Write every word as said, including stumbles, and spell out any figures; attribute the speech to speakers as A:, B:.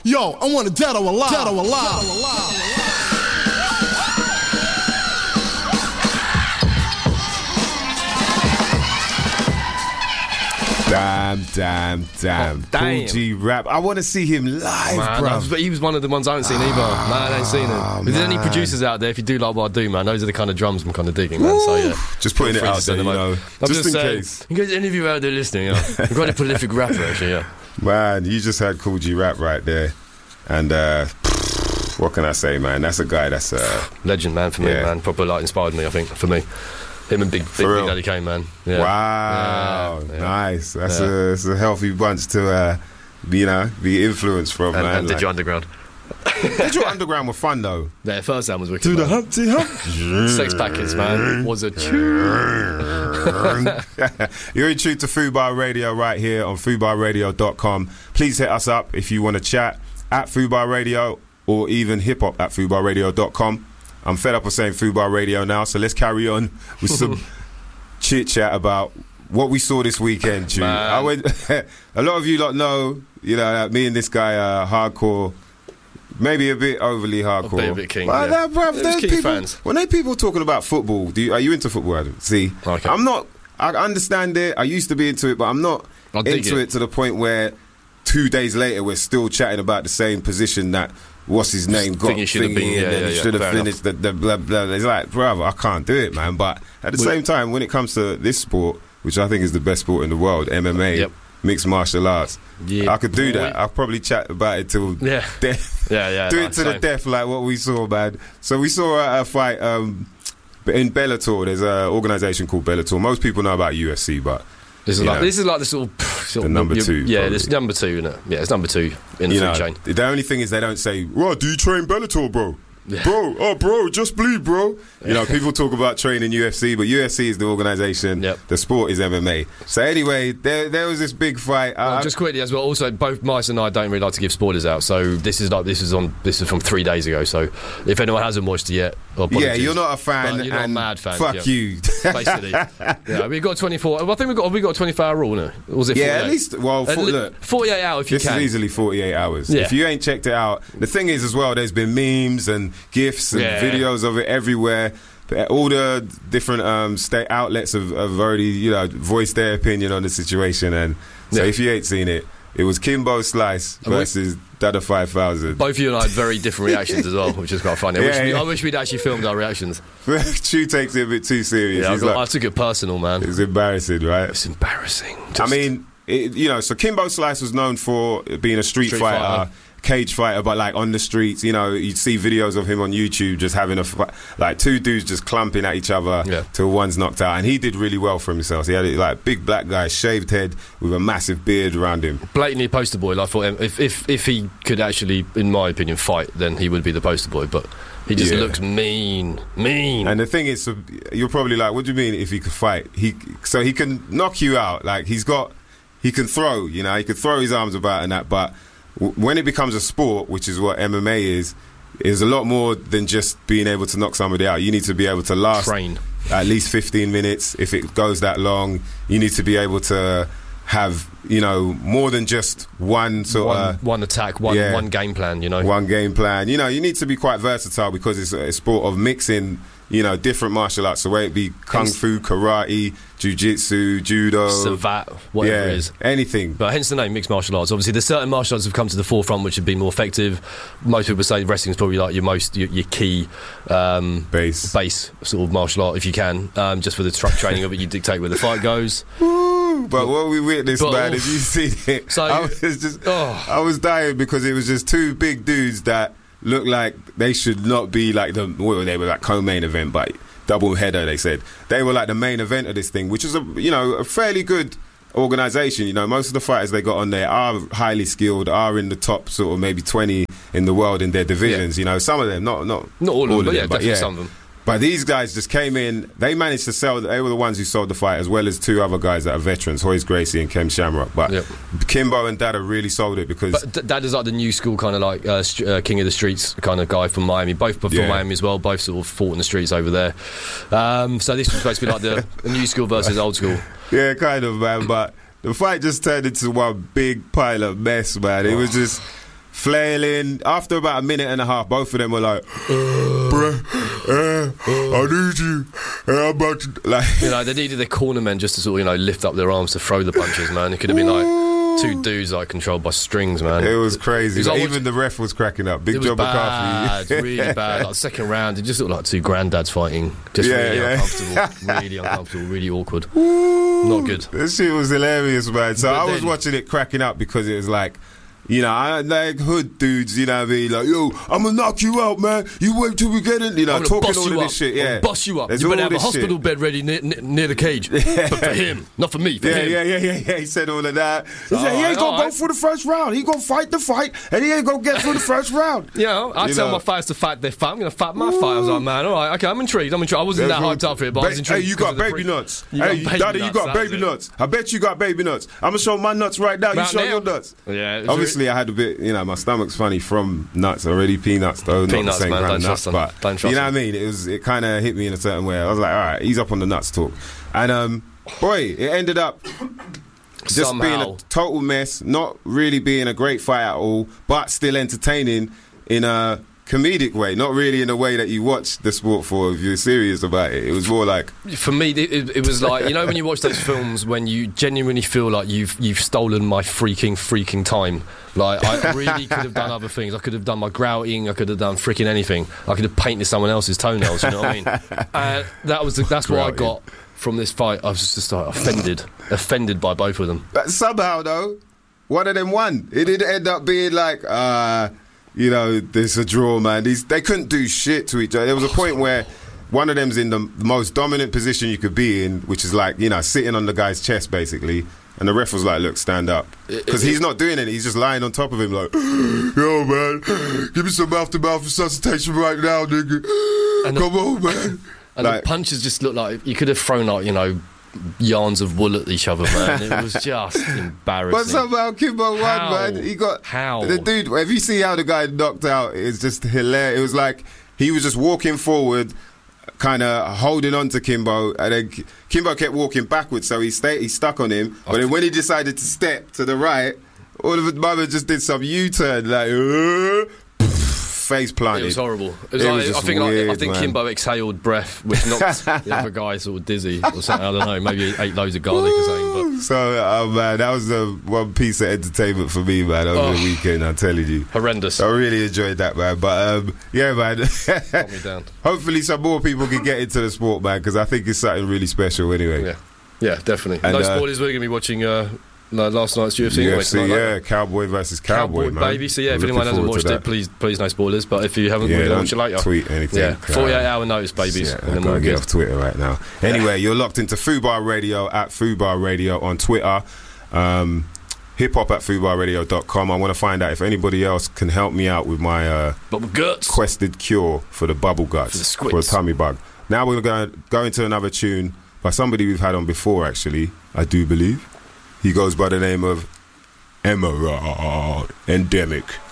A: Yo, I want a dead or alive. Dead or alive. Dead or alive.
B: Damn, damn, damn.
C: Oh, damn.
B: Kool G Rap. I want to see him live,
C: man,
B: bro.
C: But he was one of the ones I haven't seen either. Man, I ain't seen him.
B: Oh,
C: If there's any
B: man.
C: producers out there, if you do like what I do, man, those are the kind of drums I'm kind of digging, man. So, yeah.
B: Just putting
C: Feel
B: it
C: free to
B: out
C: send
B: there, you
C: them
B: know.
C: over. I'm
B: Just in
C: saying,
B: case.
C: In case any of you out there listening, yeah. We've got a prolific rapper, actually, yeah.
B: Man, you just had Kool G Rap right there. And, uh, what can I say, man? That's a guy that's... Uh,
C: Legend, man, for me,
B: yeah.
C: man. Proper, like, inspired me, I think, for me. Him and Big Big,
B: real?
C: Big Daddy Kane, man. Yeah.
B: Wow.
C: Yeah, yeah.
B: Nice. That's,
C: Yeah.
B: a, that's a healthy bunch to, uh, be, you know, be influenced from,
C: And,
B: man.
C: and
B: like,
C: Digital Underground.
B: Digital Underground were fun, though.
C: Their first album was wicked.
B: To the
C: man.
B: Humpty Hump.
C: Sex Packets, man. Was a tune.
B: You're in tune to Fubar Radio right here on fubar radio dot com. Please hit us up if you want to chat at Fubar Radio or even hip hop at fubar radio dot com. I'm fed up of saying Fubar Radio now, so let's carry on with some chit chat about what we saw this weekend. Dude. I went. A lot of you lot know, you know, that me and this guy are hardcore. Maybe a bit overly hardcore.
C: A bit, a bit king,
B: But,
C: yeah.
B: uh, bruv,
C: It was
B: there's
C: king
B: people,
C: fans.
B: when they people talking about football, do you, are you into football, Adam? See,
C: Okay.
B: I'm not. I understand it. I used to be into it, but I'm not
C: I dig
B: into it.
C: it.
B: to the point where two days later we're still chatting about the same position that what's his name got
C: Think he should have
B: thingy
C: been, yeah,
B: and then
C: yeah,
B: he
C: yeah,
B: should have
C: fair
B: finished the, the blah blah. It's like, brother, I can't do it, man. But at the
C: Well-
B: same time, when it comes to this sport, which I think is the best sport in the world, M M A,
C: Yep.
B: mixed martial arts,
C: Yeah,
B: I could do
C: boy.
B: that. I'll probably chat about it till
C: Yeah.
B: death.
C: Yeah, yeah.
B: do
C: no,
B: it to the
C: same.
B: death, like what we saw, man. So we saw a, a fight um, in Bellator. There's an organisation called Bellator. Most people know about U F C, but
C: This is
B: you
C: like
B: know,
C: this is like the sort of, pff, sort
B: The
C: of
B: number
C: you-
B: two,
C: Yeah,
B: probably.
C: it's number two, isn't it? Yeah, it's number two in the
B: you
C: food
B: know,
C: chain.
B: the only thing is they don't say, "Right, do you train Bellator, bro?"
C: Yeah.
B: Bro, oh, bro, just bleed, bro. You know, people talk about training U F C, but U F C is the organisation.
C: Yep.
B: The sport is M M A. So anyway, there there was this big fight.
C: Well,
B: I-
C: just quickly as well. Also, both Mice and I don't really like to give spoilers out. So this is like this is on this is from three days ago. So if anyone hasn't watched it yet, apologies.
B: yeah, you're not a fan,
C: But you're not a
B: and
C: mad fan,
B: Fuck
C: yeah.
B: you.
C: Basically, yeah, we got twenty-four. I think we got we got a twenty-four hour rule, no? Or was it?
B: Yeah,
C: forty-eight?
B: at least. Well,
C: At
B: for,
C: li-
B: look.
C: forty-eight hours if you
B: This
C: can.
B: is easily forty-eight hours.
C: Yeah.
B: If you ain't checked it out, the thing is as well, there's been memes and GIFs and
C: Yeah.
B: videos of it everywhere. All the different um, state outlets have, have already, you know, voiced their opinion on the situation. And so
C: Yeah.
B: if you ain't seen it, it was Kimbo Slice
C: And we-
B: versus Dada five thousand.
C: Both of you and I had very different reactions as well, which is quite funny. I,
B: Yeah,
C: wish we,
B: yeah.
C: I wish we'd actually filmed our reactions.
B: Chew takes it a bit too serious.
C: Yeah, I,
B: He's
C: got,
B: like,
C: I took it personal, man.
B: it's embarrassing, right?
C: It's embarrassing.
B: I
C: Just-
B: mean, it, you know, so Kimbo Slice was known for being a street,
C: Street
B: fighter,
C: fighter.
B: cage fighter, but like on the streets, you know, you'd see videos of him on YouTube just having a fi- like two dudes just clumping at each other
C: Yeah.
B: till one's knocked out, and he did really well for himself. He had a, like big black guy, shaved head with a massive beard around him.
C: blatantly a poster boy. Like, I thought if, if if he could actually, in my opinion, fight, then he would be the poster boy. But he just
B: Yeah.
C: looks mean, mean.
B: And the thing is, so you're probably like, what do you mean if he could fight? He so he can knock you out. Like he's got, he can throw. You know, he can throw his arms about and that, but w- when it becomes a sport, which is what M M A is, is a lot more than just being able to knock somebody out. You need to be able to last
C: Train.
B: at least fifteen minutes. If it goes that long, you need to be able to have, you know, more than just one sort
C: one,
B: of
C: one attack, one
B: yeah.
C: one game plan. You know.
B: one game plan. You know, you need to be quite versatile because it's a sport of mixing, you know, different martial arts. So whether it be kung
C: Hence-
B: fu, karate, jiu-jitsu, judo,
C: Savat, whatever
B: yeah,
C: it is.
B: anything.
C: But hence the name mixed martial arts. Obviously, there's certain martial arts have come to the forefront which have been more effective. Most people say wrestling is probably like your most your, your key um,
B: Base.
C: base sort of martial art if you can. Um, just for the truck training of it, you dictate where the fight goes.
B: Woo, but what we witnessed,
C: But-
B: man, if you see it,
C: So-
B: I was just,
C: Oh.
B: I was dying because it was just two big dudes that looked like they should not be like the, well, they were like co-main event, but double header, they said. They were like the main event of this thing, which is a, you know, a fairly good organisation. You know, most of the fighters they got on there are highly skilled, are in the top sort of maybe twenty in the world in their divisions. You know, some of them, not not
C: Not all of them, but yeah, definitely some of them.
B: But these guys just came in. They managed to sell. They were the ones who sold the fight, as well as two other guys that are veterans, Hoyce Gracie and Kem Shamrock. But
C: Yep.
B: Kimbo and Dada really sold it because
C: But th- that is like the new school kind of like uh, st- uh, King of the Streets kind of guy from Miami. Both from
B: Yeah.
C: Miami as well. Both sort of fought in the streets over there. Um, so this was supposed to be like the, the new school versus old school.
B: yeah, kind of, man. But the fight just turned into one big pile of mess, man. It was just flailing. After about a minute and a half, both of them were like, bruh, uh, I need you. Uh, I'm about to, like,
C: you know, they needed their cornermen just to sort of, you know, lift up their arms to throw the punches, man. It could have been like two dudes like controlled by strings, man.
B: It was crazy.
C: It was like,
B: even the ref was cracking up. Big
C: it was
B: John
C: bad,
B: McCarthy.
C: really bad. Like second round, it just looked like two granddads fighting. Just
B: Yeah,
C: really
B: yeah.
C: uncomfortable. Really uncomfortable. Really awkward. Not good.
B: This shit was hilarious, man. So
C: But
B: I was
C: then-
B: watching it cracking up because it was like, you know, I like hood dudes, you know what I mean? Like, yo, I'm gonna knock you out, man. You wait till we get in, you know,
C: I'm gonna
B: talking
C: bust
B: all
C: you
B: of
C: up.
B: this shit,
C: I'm
B: yeah.
C: gonna bust you up.
B: There's
C: You better
B: all
C: have a
B: this
C: hospital
B: shit.
C: bed ready near, near, near the cage. But for him, not for me. For
B: Yeah,
C: him.
B: yeah, yeah, yeah, yeah. He said all of that. He said he
C: Alright,
B: ain't gonna go
C: alright.
B: for the first round. He gonna fight the fight, and he ain't gonna get through the first round.
C: You know, I
B: You
C: tell
B: know.
C: my fighters to fight their fight. I'm going to fight my fight. I was like, man, all right, okay, I'm intrigued. I'm intrigued. I wasn't that hyped up for it, but I was
B: Ba-
C: intrigued.
B: Hey, you
C: because
B: got
C: of the
B: baby
C: pre-
B: nuts.
C: You
B: Hey,
C: got baby
B: daddy, you
C: nuts,
B: got
C: that was
B: baby
C: it.
B: nuts. I bet you got baby nuts. I'm gonna show my nuts right now. You
C: Right
B: show
C: now.
B: your nuts.
C: Yeah, it's
B: Obviously, I had a bit. You know, my stomach's funny from nuts already. Peanuts, though, not
C: Peanuts,
B: the same
C: man,
B: kind
C: don't
B: of nuts,
C: trust them.
B: but
C: Don't trust
B: you know
C: them.
B: what I mean. It was. It kind of hit me in a certain way. I was like, all right, he's up on the nuts talk, and um, boy, it ended up just
C: Somehow.
B: being a total mess. Not really being a great fight at all, but still entertaining in a comedic way. Not really in a way that you watch the sport for if you're serious about it. It was more like.
C: For me, it, it, it was like, you know, when you watch those films, when you genuinely feel like you've you've stolen my freaking freaking time. Like, I really could have done other things. I could have done my grouting. I could have done freaking anything. I could have painted someone else's toenails. You know what I mean? Uh, that was the, that's what I
B: Grouting.
C: got from this fight. I was just, just like offended, offended by both of them.
B: But somehow, though, one of them won. It didn't end up being like, uh, you know, there's a draw, man. These, they couldn't do shit to each other. There was a point where one of them's in the most dominant position you could be in, which is like, you know, sitting on the guy's chest, basically. And the ref was like, look, stand up. Because he's not doing it. He's just lying on top of him like, yo, man, give me some mouth-to-mouth resuscitation right now, nigga.
C: And
B: Come on, man.
C: And
B: Like-
C: the punches just looked like you could have thrown like, you know, yarns of wool at each other, man. It was just embarrassing.
B: But somehow Kimbo won,
C: How?
B: man. He got
C: How?
B: the dude. If you see how the guy knocked out, it's just hilarious. It was like he was just walking forward, kind of holding on to Kimbo, and then Ki- Kimbo kept walking backwards, so he stayed. He stuck on him. But then when he decided to step to the right, all of his mother just did some U-turn, like uh, face planted.
C: It was horrible. It was
B: It
C: like,
B: was
C: I
B: just
C: think like, I
B: weird,
C: think
B: man.
C: Kimbo exhaled breath, which knocked the other guy sort of dizzy or something. I don't know. Maybe he ate loads of garlic or something.
B: So, oh man, that was the one piece of entertainment for me, man, over
C: Oh.
B: the weekend. I'm telling you.
C: But horrendous.
B: I really enjoyed that, man. But um, yeah, man.
C: Got me down.
B: Hopefully, some more people can get into the sport, man, because I think it's something really special. Anyway,
C: Yeah, yeah, definitely.
B: And,
C: no
B: uh,
C: spoilers. We're going to be watching uh, no, last night's U F C.
B: U
C: anyway,
B: F C,
C: tonight,
B: yeah,
C: like
B: Cowboy versus Cowboy,
C: Cowboy,
B: man.
C: baby. So yeah, if
B: I'm
C: anyone
B: looking
C: hasn't
B: forward
C: watched
B: to
C: it,
B: that.
C: please, please no spoilers. But if you haven't,
B: Yeah,
C: we're going to
B: don't
C: watch it later.
B: tweet anything.
C: Yeah,
B: Uh,
C: forty-eight hour notice, babies,
B: Yeah,
C: and
B: I've
C: then
B: got to
C: we're
B: get
C: good.
B: off Twitter right now. Anyway, you're locked into Fubar Radio at Fubar Radio on Twitter. Um, hip hop at fubar radio dot com. I want to find out if anybody else can help me out with my uh,
C: Bubble guts.
B: quested cure for the bubble guts,
C: For the
B: for a
C: squits.
B: tummy bug. Now we're going to go into another tune by somebody we've had on before, actually, I do believe. He goes by the name of Emerald Endemic.